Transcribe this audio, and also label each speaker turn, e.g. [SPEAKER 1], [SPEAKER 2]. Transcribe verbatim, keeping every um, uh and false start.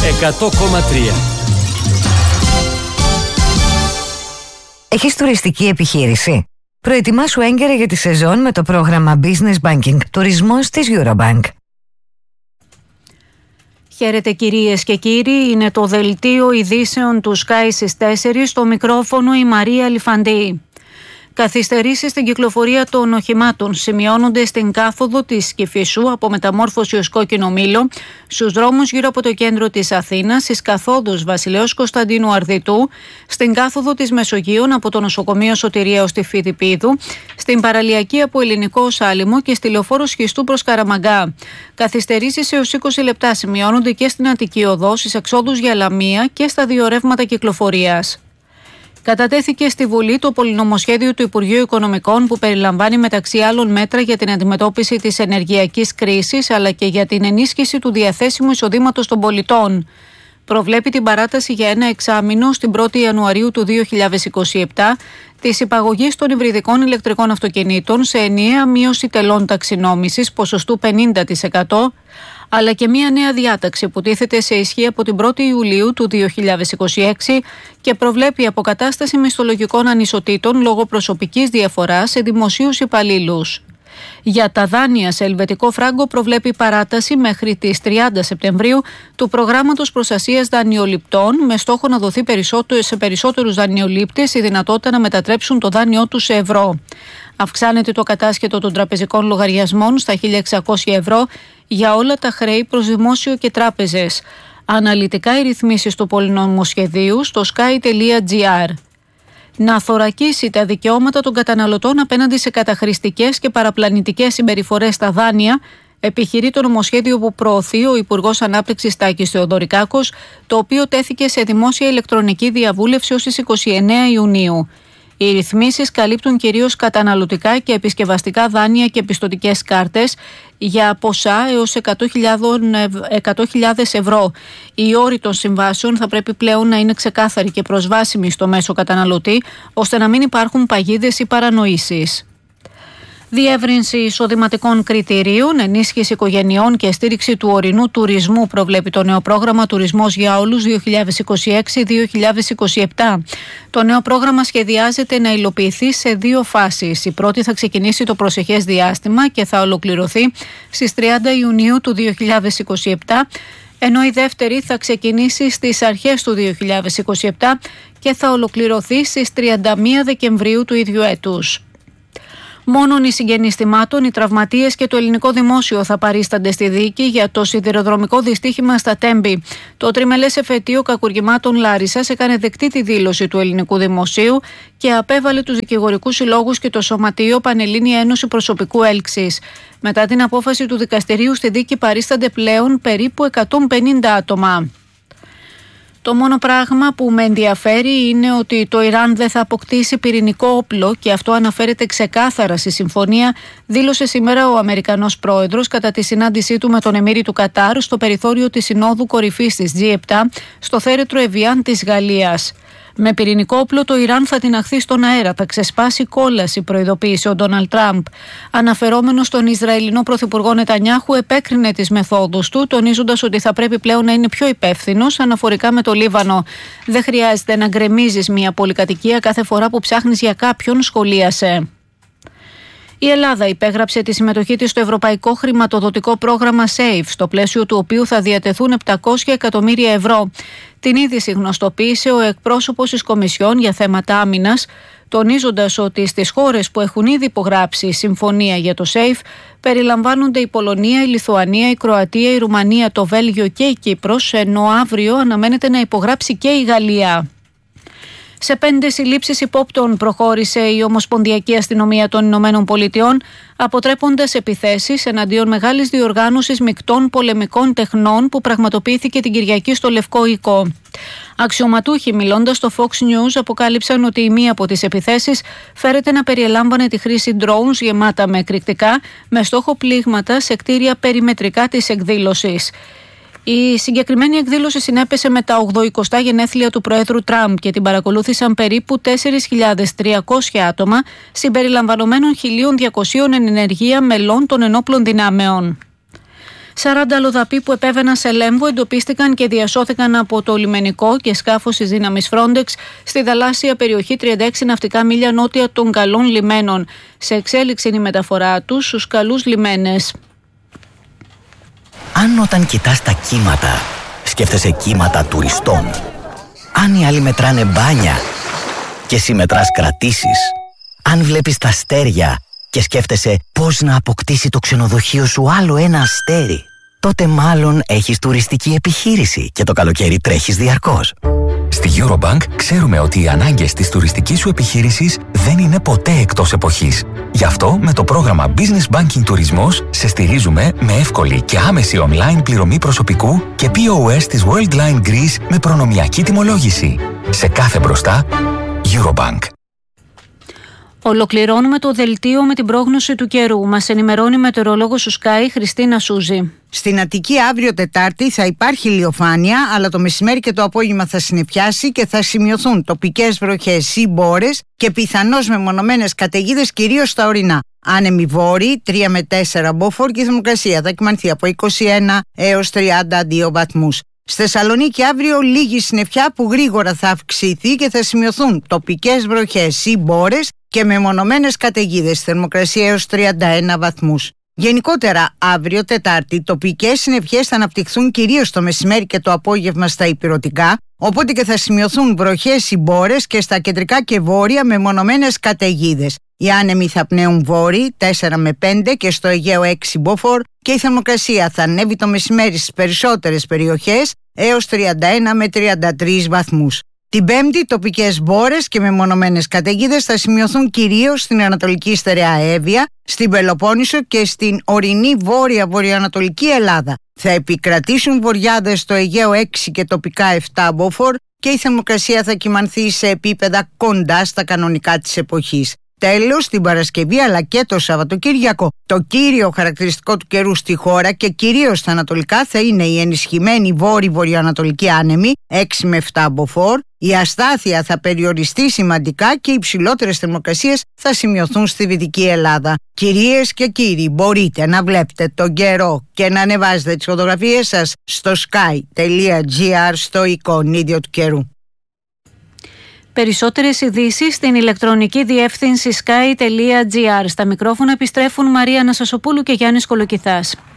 [SPEAKER 1] εκατό κόμμα τρία.
[SPEAKER 2] Έχεις τουριστική επιχείρηση? Προετοιμάσου έγκαιρα για τη σεζόν με το πρόγραμμα Business Banking Τουρισμός της Eurobank.
[SPEAKER 3] Χαίρετε κυρίες και κύριοι, είναι το δελτίο ειδήσεων του Sky στις τέσσερις, στο μικρόφωνο η Μαρία Λιφαντή. Καθυστερήσεις στην κυκλοφορία των οχημάτων σημειώνονται στην κάθοδο της Κηφισού από μεταμόρφωση ως κόκκινο μήλο, στους δρόμους γύρω από το κέντρο της Αθήνας, στις καθόδους Βασιλέως Κωνσταντίνου Αρδιτού, στην κάθοδο της Μεσογείων από το νοσοκομείο Σωτηρία ως τη Φιδιπίδου, στην παραλιακή από Ελληνικό ως Άλυμο και στη λεωφόρο Σχιστού προς Καραμαγκά. Καθυστερήσεις έως είκοσι λεπτά σημειώνονται και στην Αττική Οδό, στις εξόδους για Λαμία και στα δύο ρεύματα κυκλοφορίας. Κατατέθηκε στη Βουλή το πολυνομοσχέδιο του Υπουργείου Οικονομικών που περιλαμβάνει μεταξύ άλλων μέτρα για την αντιμετώπιση της ενεργειακής κρίσης αλλά και για την ενίσχυση του διαθέσιμου εισοδήματος των πολιτών. Προβλέπει την παράταση για ένα εξάμηνο στην πρώτη Ιανουαρίου του δύο χιλιάδες είκοσι επτά της υπαγωγής των υβριδικών ηλεκτρικών αυτοκινήτων σε ενιαία μείωση τελών ταξινόμησης ποσοστού πενήντα τοις εκατό, αλλά και μια νέα διάταξη που τίθεται σε ισχύ από την πρώτη Ιουλίου του δύο χιλιάδες είκοσι έξι και προβλέπει αποκατάσταση μισθολογικών ανισοτήτων λόγω προσωπικής διαφοράς σε δημοσίους υπαλλήλους. Για τα δάνεια σε ελβετικό φράγκο προβλέπει παράταση μέχρι τις τριάντα Σεπτεμβρίου του προγράμματος προστασίας δανειοληπτών με στόχο να δοθεί σε περισσότερους δανειολήπτες η δυνατότητα να μετατρέψουν το δάνειό τους σε ευρώ. Αυξάνεται το κατάσχετο των τραπεζικών λογαριασμών στα χίλια εξακόσια ευρώ για όλα τα χρέη προς δημόσιο και τράπεζες. Αναλυτικά οι ρυθμίσεις του πολυνομοσχεδίου στο sky τελεία gr. Να θωρακίσει τα δικαιώματα των καταναλωτών απέναντι σε καταχρηστικές και παραπλανητικές συμπεριφορές στα δάνεια, επιχειρεί το νομοσχέδιο που προωθεί ο Υπουργός Ανάπτυξης Τάκης Θεοδωρικάκος, το οποίο τέθηκε σε δημόσια ηλεκτρονική διαβούλευση ως τις είκοσι εννέα Ιουνίου. Οι ρυθμίσεις καλύπτουν κυρίως καταναλωτικά και δάνεια και πιστωτικές κάρτες για ποσά έως εκατό χιλιάδες ευρώ. Οι όροι των συμβάσεων θα πρέπει πλέον να είναι ξεκάθαροι και προσβάσιμοι στο μέσο καταναλωτή, ώστε να μην υπάρχουν παγίδες ή παρανοήσεις. Διεύρυνση εισοδηματικών κριτηρίων, ενίσχυση οικογενειών και στήριξη του ορεινού τουρισμού προβλέπει το νέο πρόγραμμα Τουρισμός για Όλους δύο χιλιάδες είκοσι έξι δύο χιλιάδες είκοσι επτά. Το νέο πρόγραμμα σχεδιάζεται να υλοποιηθεί σε δύο φάσεις. Η πρώτη θα ξεκινήσει το προσεχές διάστημα και θα ολοκληρωθεί στις τριάντα Ιουνίου του δύο χιλιάδες είκοσι επτά, ενώ η δεύτερη θα ξεκινήσει στις αρχές του δύο χιλιάδες είκοσι επτά και θα ολοκληρωθεί στις τριάντα μία Δεκεμβρίου του ίδιου έτους. Μόνον οι συγγενείς θυμάτων, οι τραυματίες και το ελληνικό δημόσιο θα παρίστανται στη δίκη για το σιδηροδρομικό δυστύχημα στα Τέμπη. Το τριμελές εφετείο κακουργημάτων Λάρισσας έκανε δεκτή τη δήλωση του ελληνικού δημοσίου και απέβαλε τους δικηγορικούς συλλόγους και το Σωματείο Πανελλήνια Ένωση Προσωπικού Έλξης. Μετά την απόφαση του δικαστηρίου στη δίκη παρίστανται πλέον περίπου εκατόν πενήντα άτομα. Το μόνο πράγμα που με ενδιαφέρει είναι ότι το Ιράν δεν θα αποκτήσει πυρηνικό όπλο και αυτό αναφέρεται ξεκάθαρα στη συμφωνία, δήλωσε σήμερα ο Αμερικανός πρόεδρος κατά τη συνάντησή του με τον Εμμύρη του Κατάρ στο περιθώριο της Συνόδου Κορυφής της τζι επτά στο θέρετρο Εβιάν της Γαλλίας. Με πυρηνικό όπλο το Ιράν θα τιναχθεί στον αέρα, θα ξεσπάσει κόλαση, προειδοποίησε ο Ντόναλντ Τραμπ. Αναφερόμενος στον Ισραηλινό Πρωθυπουργό Νετανιάχου, επέκρινε τις μεθόδους του, τονίζοντας ότι θα πρέπει πλέον να είναι πιο υπεύθυνος αναφορικά με το Λίβανο. Δεν χρειάζεται να γκρεμίζεις μια πολυκατοικία κάθε φορά που ψάχνεις για κάποιον, σχολίασε. Η Ελλάδα υπέγραψε τη συμμετοχή της στο ευρωπαϊκό χρηματοδοτικό πρόγραμμα SAFE, στο πλαίσιο του οποίου θα διατεθούν επτακόσια εκατομμύρια ευρώ. Την είδηση γνωστοποίησε ο εκπρόσωπος της Κομισιόν για θέματα άμυνας, τονίζοντας ότι στις χώρες που έχουν ήδη υπογράψει συμφωνία για το SAFE περιλαμβάνονται η Πολωνία, η Λιθουανία, η Κροατία, η Ρουμανία, το Βέλγιο και η Κύπρος, ενώ αύριο αναμένεται να υπογράψει και η Γαλλία. Σε πέντε συλλήψεις υπόπτων προχώρησε η Ομοσπονδιακή Αστυνομία των Ηνωμένων Πολιτειών, αποτρέποντας επιθέσεις εναντίον μεγάλης διοργάνωσης μεικτών πολεμικών τεχνών που πραγματοποιήθηκε την Κυριακή στο Λευκό Οίκο. Αξιωματούχοι μιλώντας στο Fox News αποκάλυψαν ότι η μία από τις επιθέσεις φέρεται να περιελάμβανε τη χρήση drones γεμάτα με εκρηκτικά με στόχο πλήγματα σε κτίρια περιμετρικά της εκδήλωσης. Η συγκεκριμένη εκδήλωση συνέπεσε με τα ογδοηκοστά γενέθλια του Προέδρου Τραμπ και την παρακολούθησαν περίπου τέσσερις χιλιάδες τριακόσια άτομα, συμπεριλαμβανομένων χίλια διακόσια εν ενεργεία μελών των ενόπλων δυνάμεων. σαράντα αλλοδαποί που επέβαιναν σε Λέμβο εντοπίστηκαν και διασώθηκαν από το λιμενικό και σκάφος της δύναμης Frontex στη θαλάσσια περιοχή τριάντα έξι ναυτικά μίλια νότια των καλών λιμένων. Σε εξέλιξη είναι η μεταφορά τους στους καλούς λιμένες.
[SPEAKER 1] Αν όταν κοιτάς τα κύματα, σκέφτεσαι κύματα τουριστών. Αν οι άλλοι μετράνε μπάνια και εσύ μετράς κρατήσεις. Αν βλέπεις τα αστέρια και σκέφτεσαι πώς να αποκτήσει το ξενοδοχείο σου άλλο ένα αστέρι, τότε μάλλον έχεις τουριστική επιχείρηση και το καλοκαίρι τρέχεις διαρκώς.
[SPEAKER 4] Στη Eurobank ξέρουμε ότι οι ανάγκες της τουριστικής σου επιχείρησης δεν είναι ποτέ εκτός εποχής. Γι' αυτό με το πρόγραμμα Business Banking Τουρισμός σε στηρίζουμε με εύκολη και άμεση online πληρωμή προσωπικού και πι ο ες της Worldline Greece με προνομιακή τιμολόγηση. Σε κάθε μπροστά, Eurobank.
[SPEAKER 3] Ολοκληρώνουμε το δελτίο με την πρόγνωση του καιρού. Μας ενημερώνει η μετεωρολόγος του Sky, Χριστίνα Σούζη.
[SPEAKER 5] Στην Αττική αύριο Τετάρτη θα υπάρχει ηλιοφάνεια, αλλά το μεσημέρι και το απόγευμα θα συννεφιάσει και θα σημειωθούν τοπικές βροχές ή μπόρες και πιθανώς μεμονωμένες καταιγίδες κυρίως στα ορεινά. Άνεμοι βόρειοι, τρία με τέσσερα μποφόρ και η θερμοκρασία θα κυμανθεί από είκοσι ένα έως τριάντα δύο βαθμούς. Στη Θεσσαλονίκη αύριο λίγη συννεφιά που γρήγορα θα αυξηθεί και θα σημειωθούν τοπικές βροχές ή μπόρες και μεμονωμένες καταιγίδες, θερμοκρασία έως τριάντα ένα βαθμούς. Γενικότερα, αύριο Τετάρτη, τοπικές συννεφιές θα αναπτυχθούν κυρίως το μεσημέρι και το απόγευμα στα ηπειρωτικά, οπότε και θα σημειωθούν βροχές ή μπόρες και στα κεντρικά και βόρεια μεμονωμένες καταιγίδες. Οι άνεμοι θα πνέουν βόρειοι τέσσερα με πέντε και στο Αιγαίο έξι μποφόρ και η θερμοκρασία θα ανέβει το μεσημέρι στις περισσότερες περιοχές έως τριάντα ένα με τριάντα τρεις βαθμούς. Την Πέμπτη, τοπικές μπόρες και μεμονωμένες καταιγίδες θα σημειωθούν κυρίως στην Ανατολική Στερεά Εύβοια, στην Πελοπόννησο και στην ορεινή βόρεια-βορειοανατολική Ελλάδα. Θα επικρατήσουν βοριάδες στο Αιγαίο έξι και τοπικά επτά μποφόρ και η θερμοκρασία θα κυμανθεί σε επίπεδα κοντά στα κανονικά της εποχής. Τέλος, την Παρασκευή αλλά και το Σαββατοκύριακο, το κύριο χαρακτηριστικό του καιρού στη χώρα και κυρίως στα ανατολικά θα είναι η ενισχυμένη βόρειο-βορειοανατολική άνεμη έξι με επτά μποφόρ. Η αστάθεια θα περιοριστεί σημαντικά και οι υψηλότερες θερμοκρασίες θα σημειωθούν στη Δυτική Ελλάδα. Κυρίες και κύριοι, μπορείτε να βλέπετε τον καιρό και να ανεβάζετε τις φωτογραφίες σας στο sky τελεία gr στο εικονίδιο του καιρού.
[SPEAKER 3] Περισσότερες ειδήσεις στην ηλεκτρονική διεύθυνση sky τελεία gr. Στα μικρόφωνα επιστρέφουν Μαρία Αναστασοπούλου και Γιάννης Κολοκυθάς.